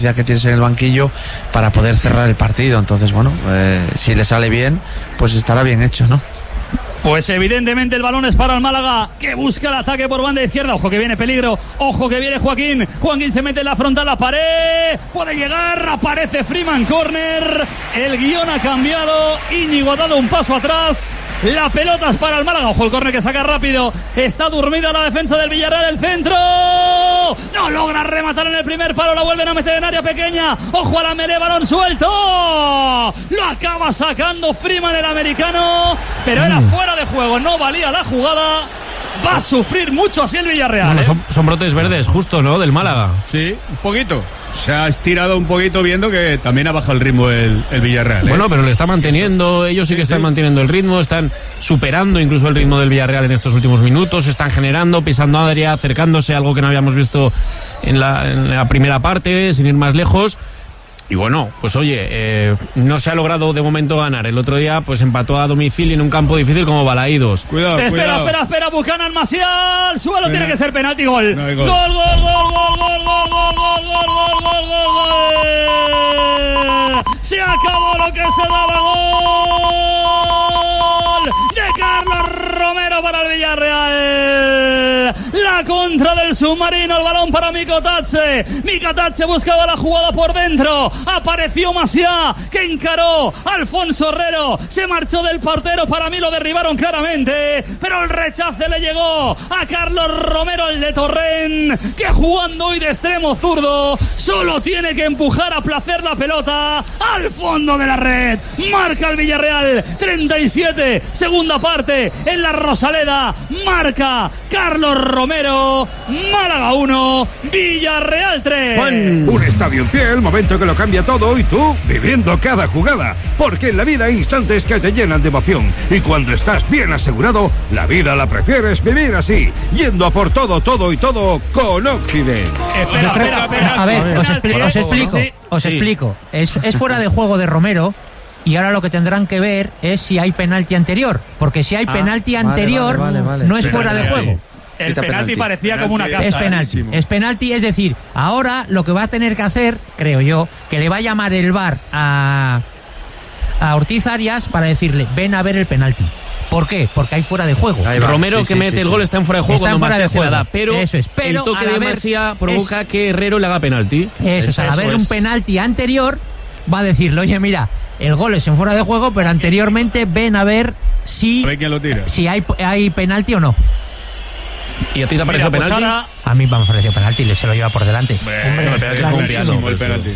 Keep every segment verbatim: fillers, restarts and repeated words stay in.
que tienes en el banquillo para poder cerrar el partido. Entonces, bueno, eh, si le sale bien, pues estará bien hecho, ¿no? Pues evidentemente el balón es para el Málaga, que busca el ataque por banda izquierda. Ojo que viene peligro, ojo que viene Joaquín. Joaquín se mete en la frontal, la pared, puede llegar, aparece Freeman, córner. El guión ha cambiado, Íñigo ha dado un paso atrás. La pelota es para el Málaga, ojo el córner que saca rápido. Está dormida la defensa del Villarreal, el centro. No logra rematar en el primer palo, la vuelven a meter en área pequeña. Ojo a la melee, balón suelto. Lo acaba sacando Freeman, el americano, pero era fuera de juego, no valía la jugada. Va a sufrir mucho así el Villarreal. Bueno, ¿eh? son, son brotes verdes, justo, ¿no? Del Málaga. Sí, un poquito. Se ha estirado un poquito viendo que también ha bajado el ritmo el, el Villarreal, ¿eh? Bueno, pero le está manteniendo, ellos sí que están manteniendo el ritmo, están superando incluso el ritmo del Villarreal en estos últimos minutos, están generando, pisando área, acercándose, algo que no habíamos visto en la, en la primera parte, sin ir más lejos. Y bueno, pues oye, eh, no se ha logrado de momento ganar. El otro día pues empató a domicilio en un campo difícil como Balaídos. Cuidado, espera, cuidado. espera, espera, Buchanan, Maciel, suelo, tiene que ser penalti, gol. No hay Gol, gol. gol, gol, gol, gol, gol, gol, gol, gol, gol, gol, gol, gol. Se acabó lo que se daba, gol de Carlos Romero para el Villarreal. La contra del submarino, el balón para Mikotatse. Mikotatse buscaba la jugada por dentro. Apareció Maciá, que encaró a Alfonso Herrero. Se marchó del portero, para mí lo derribaron claramente, pero el rechace le llegó a Carlos Romero, el de Torrent, que jugando hoy de extremo zurdo solo tiene que empujar a placer la pelota al fondo de la red. Marca el Villarreal, treinta y siete, segunda parte en la Rosaleda. Marca Carlos Romero. Málaga uno, Villarreal tres. Un estadio en pie, el momento que lo cambia todo, y tú viviendo cada jugada, porque en la vida hay instantes que te llenan de emoción, y cuando estás bien asegurado, la vida la prefieres vivir así, yendo a por todo, todo y todo con Occident. Espera, espera, espera. A ver, os, expli- os explico, Sí. os Sí. explico. Es, es fuera de juego de Romero. Y ahora lo que tendrán que ver es si hay penalti anterior, porque si hay Ah, penalti vale, anterior vale, vale, vale. no es Pero fuera de ahí, juego. El Quita penalti penalti. parecía como una casa. Es penalti, clarísimo. es penalti, es decir, ahora lo que va a tener que hacer, creo yo, que le va a llamar el V A R a, a Ortiz Arias para decirle, ven a ver el penalti. ¿Por qué? Porque hay fuera de juego. Ahí va. Romero Sí, que sí, mete sí, el sí. gol está en fuera de juego Está en cuando fuera Masia de se la juego. da, pero, Eso es, pero el toque al de haber- Masia provoca es- que Herrero le haga penalti. Eso es, al Eso haber es. un penalti anterior, va a decirle, oye, mira, el gol es en fuera de juego, pero anteriormente ven a ver si, A ver quién lo tira. si hay, hay penalti o no. ¿Y a ti te parece Mira, pues penalti? ahora A mí me ha parecido penalti, le se lo lleva por delante. Hombre, el penalti es clarísimo confiado, el eso. penalti.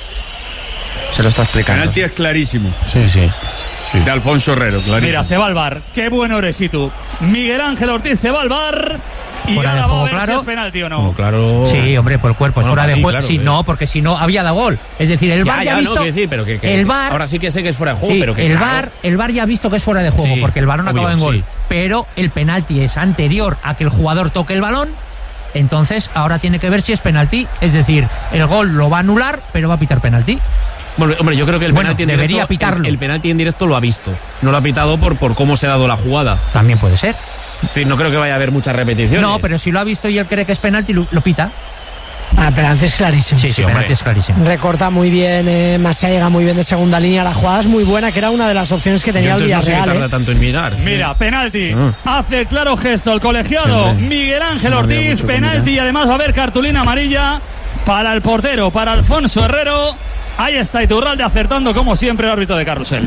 Se lo está explicando. Penalti es clarísimo. Sí, sí. De Alfonso Herrero, clarísimo. Mira, se va al V A R. Qué bueno eres y tú. Miguel Ángel Ortiz se va al V A R y Fuera ahora de va a juego, ver si claro. es penalti o no. Como claro. Sí, hombre, por el cuerpo, es Bueno, fuera de para ti, juego. claro, Sí, eh. no, porque si no había dado gol. Es decir, el V A R Ya, ya, ya, ha no, visto. quiero decir, pero que, que- el V A R, ahora sí que sé que es fuera de juego, sí, pero que el claro. V A R, el V A R ya ha visto que es fuera de juego, Sí, porque el balón obvio, acaba en gol. sí. Pero el penalti es anterior a que el jugador toque el balón. Entonces ahora tiene que ver si es penalti. Es decir, el gol lo va a anular, pero va a pitar penalti. Bueno, hombre, yo creo que el Bueno, penalti en debería directo, pitarlo. El, el penalti en directo lo ha visto. No lo ha pitado por, por cómo se ha dado la jugada. También puede ser. Es decir, no creo que vaya a haber muchas repeticiones. No, pero si lo ha visto y él cree que es penalti, lo, lo pita. Ah, penalti es clarísimo. Sí, sí, hombre. penalti es clarísimo. Recorta muy bien, eh, Masia llega muy bien de segunda línea. La jugada es muy buena, que era una de las opciones que Yo tenía el entonces no sé qué Villarreal. tarda eh. tanto en mirar. Mira, penalti. Ah. Hace claro gesto el colegiado Sí, hombre. Miguel Ángel No había Ortiz. mucho que Penalti mirar. y además va a haber cartulina amarilla para el portero, para Alfonso Herrero. Ahí está Iturralde acertando como siempre el árbitro de carrusel.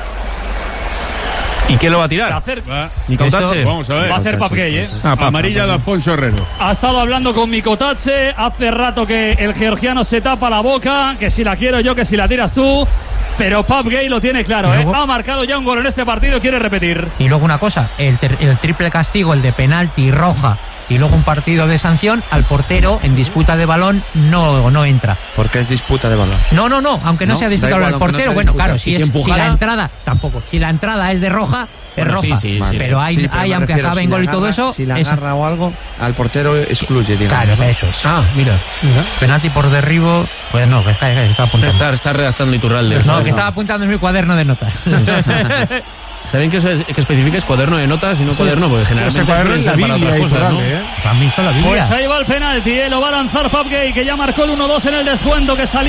¿Y quién lo va a Se tirar? acerca- Va, ¿Nicotache? vamos a ver. Va a ser Papgay, ¿eh? Ah, Papa. Amarilla de Alfonso Herrero. Ha estado hablando con Mikotatse. Hace rato que el georgiano se tapa la boca. Que si la quiero yo, que si la tiras tú. Pero Papgay lo tiene claro, Y ¿eh? luego- Ha marcado ya un gol en este partido. Quiere repetir. Y luego una cosa, el, ter- el triple castigo, el de penalti, roja y luego un partido de sanción, al portero en disputa de balón no, no entra. Porque es disputa de balón. No, no, no, aunque no, No, sea da disputable igual, al aunque no portero, sea bueno, disputa. claro, ¿Y si, si es, si empujara? la entrada, tampoco, si la entrada es de roja, es Bueno, roja. sí, sí, sí. Pero hay, Sí, pero hay me aunque refiero, acabe si en la gol y todo agarra- eso, Si la es- agarra o algo, al portero excluye, digamos. claro, ¿no? eso es. Ah, mira. Penalti por derribo, pues no, que está, que está apuntando. Está, está redactando Iturralde. no, Eso que es. estaba apuntando en mi cuaderno de notas. Está bien que, se, que especifiques cuaderno de notas y no sí. cuaderno, porque generalmente suelen ser para otras cosas, ¿no? ¿eh? ¿Han visto la Biblia? Pues ahí va el penalti, ¿eh? Lo va a lanzar Papgay, que ya marcó el uno dos en el descuento, que salió